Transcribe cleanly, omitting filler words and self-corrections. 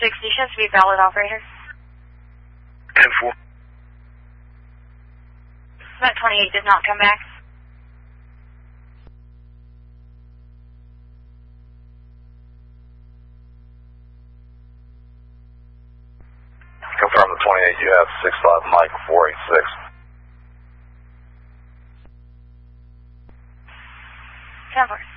should be valid, operator. 10-4. That 28 did not come back. Confirm the 28, you have 65 Mike 486. 10-4.